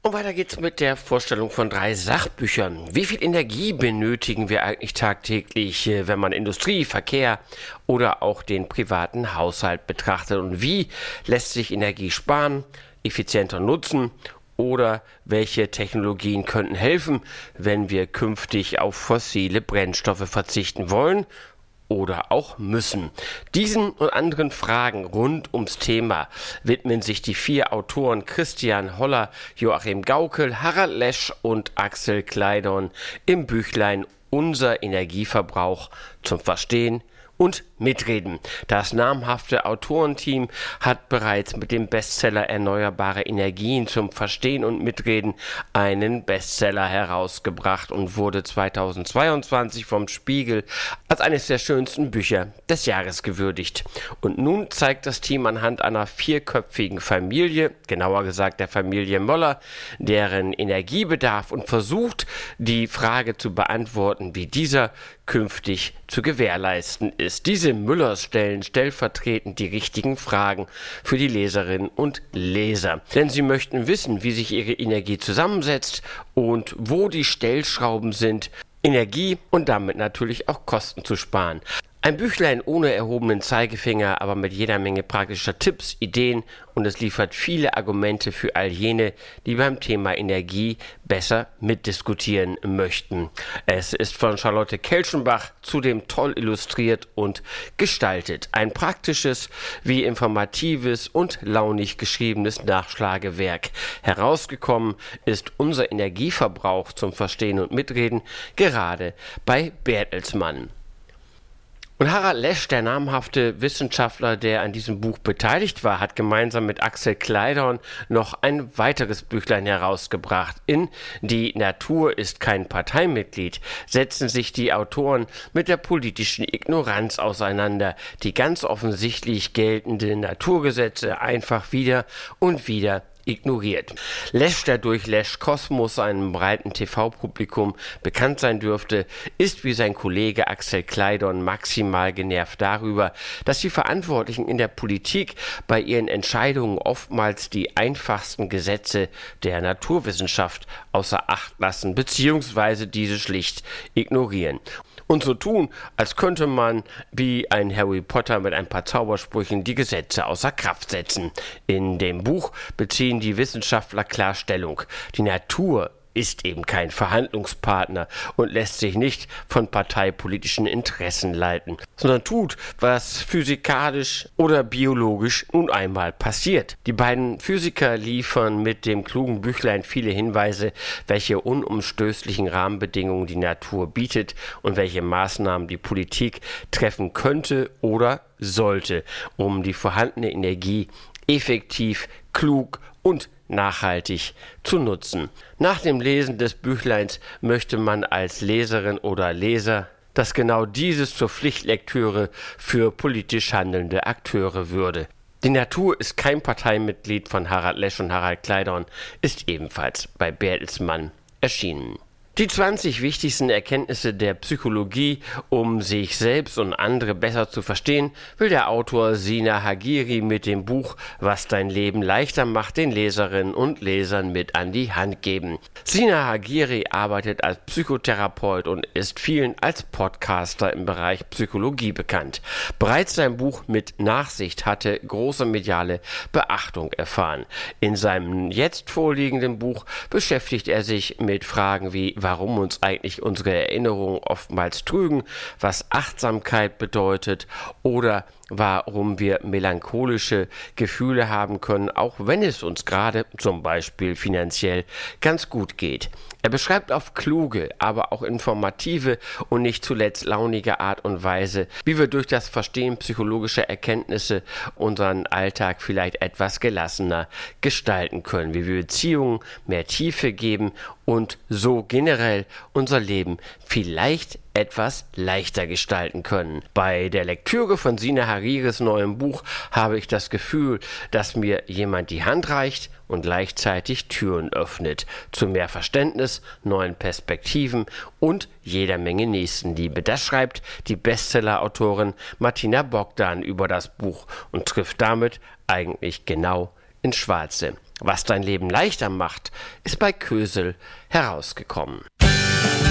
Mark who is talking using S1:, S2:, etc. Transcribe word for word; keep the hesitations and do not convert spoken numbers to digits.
S1: Und weiter geht's mit der Vorstellung von drei Sachbüchern. Wie viel Energie benötigen wir eigentlich tagtäglich, wenn man Industrie, Verkehr oder auch den privaten Haushalt betrachtet? Und wie lässt sich Energie sparen, effizienter nutzen? Oder welche Technologien könnten helfen, wenn wir künftig auf fossile Brennstoffe verzichten wollen oder auch müssen? Diesen und anderen Fragen rund ums Thema widmen sich die vier Autoren Christian Holler, Joachim Gaukel, Harald Lesch und Axel Kleidorn im Büchlein Unser Energieverbrauch zum Verstehen und Mitreden. Das namhafte Autorenteam hat bereits mit dem Bestseller Erneuerbare Energien zum Verstehen und Mitreden einen Bestseller herausgebracht und wurde zweitausendzweiundzwanzig vom Spiegel als eines der schönsten Bücher des Jahres gewürdigt. Und nun zeigt das Team anhand einer vierköpfigen Familie, genauer gesagt der Familie Möller, deren Energiebedarf und versucht, die Frage zu beantworten, wie dieser künftig zu gewährleisten ist. Diese Müllers stellen stellvertretend die richtigen Fragen für die Leserinnen und Leser. Denn sie möchten wissen, wie sich ihre Energie zusammensetzt und wo die Stellschrauben sind, Energie und damit natürlich auch Kosten zu sparen. Ein Büchlein ohne erhobenen Zeigefinger, aber mit jeder Menge praktischer Tipps, Ideen, und es liefert viele Argumente für all jene, die beim Thema Energie besser mitdiskutieren möchten. Es ist von Charlotte Kelschenbach zudem toll illustriert und gestaltet. Ein praktisches wie informatives und launig geschriebenes Nachschlagewerk. Herausgekommen ist Unser Energieverbrauch zum Verstehen und Mitreden gerade bei Bertelsmann. Und Harald Lesch, der namhafte Wissenschaftler, der an diesem Buch beteiligt war, hat gemeinsam mit Axel Kleidorn noch ein weiteres Büchlein herausgebracht. In Die Natur ist kein Parteimitglied setzen sich die Autoren mit der politischen Ignoranz auseinander, die ganz offensichtlich geltende Naturgesetze einfach wieder und wieder ignoriert. Lesch, der durch Lesch Kosmos einem breiten T V-Publikum bekannt sein dürfte, ist wie sein Kollege Axel Kleidorn maximal genervt darüber, dass die Verantwortlichen in der Politik bei ihren Entscheidungen oftmals die einfachsten Gesetze der Naturwissenschaft außer Acht lassen bzw. diese schlicht ignorieren. Und so tun, als könnte man wie ein Harry Potter mit ein paar Zaubersprüchen die Gesetze außer Kraft setzen. In dem Buch beziehen die Wissenschaftler klar Stellung. Die Natur ist eben kein Verhandlungspartner und lässt sich nicht von parteipolitischen Interessen leiten, sondern tut, was physikalisch oder biologisch nun einmal passiert. Die beiden Physiker liefern mit dem klugen Büchlein viele Hinweise, welche unumstößlichen Rahmenbedingungen die Natur bietet und welche Maßnahmen die Politik treffen könnte oder sollte, um die vorhandene Energie effektiv, klug und nachhaltig zu nutzen. Nach dem Lesen des Büchleins möchte man als Leserin oder Leser, dass genau dieses zur Pflichtlektüre für politisch handelnde Akteure würde. Die Natur ist kein Parteimitglied von Harald Lesch und Harald Kleidorn, ist ebenfalls bei Bertelsmann erschienen. Die zwanzig wichtigsten Erkenntnisse der Psychologie, um sich selbst und andere besser zu verstehen, will der Autor Sina Hagiri mit dem Buch Was dein Leben leichter macht den Leserinnen und Lesern mit an die Hand geben. Sina Hagiri arbeitet als Psychotherapeut und ist vielen als Podcaster im Bereich Psychologie bekannt. Bereits sein Buch Mit Nachsicht hatte große mediale Beachtung erfahren. In seinem jetzt vorliegenden Buch beschäftigt er sich mit Fragen wie warum uns eigentlich unsere Erinnerungen oftmals trügen, was Achtsamkeit bedeutet oder warum wir melancholische Gefühle haben können, auch wenn es uns gerade zum Beispiel finanziell ganz gut geht. Er beschreibt auf kluge, aber auch informative und nicht zuletzt launige Art und Weise, wie wir durch das Verstehen psychologischer Erkenntnisse unseren Alltag vielleicht etwas gelassener gestalten können, wie wir Beziehungen mehr Tiefe geben und so generell unser Leben vielleicht etwas leichter gestalten können. Bei der Lektüre von Sina Hagiris neuem Buch habe ich das Gefühl, dass mir jemand die Hand reicht und gleichzeitig Türen öffnet zu mehr Verständnis, neuen Perspektiven und jeder Menge Nächstenliebe. Das schreibt die Bestseller-Autorin Martina Bogdan über das Buch und trifft damit eigentlich genau ins Schwarze. Was dein Leben leichter macht, ist bei Kösel herausgekommen.